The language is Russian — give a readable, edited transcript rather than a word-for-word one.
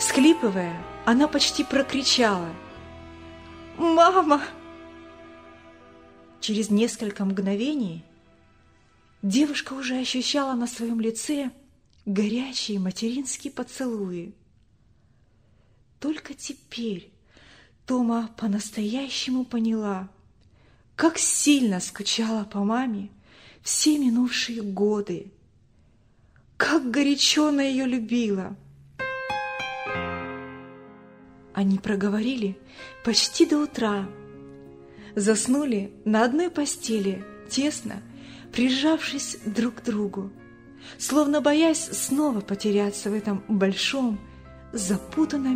Всхлипывая, она почти прокричала: «Мама!». Через несколько мгновений девушка уже ощущала на своем лице горячие материнские поцелуи. Только теперь Тома по-настоящему поняла, как сильно скучала по маме все минувшие годы, как горячо она ее любила. Они проговорили почти до утра, заснули на одной постели, тесно прижавшись друг к другу, словно боясь снова потеряться в этом большом, запутанном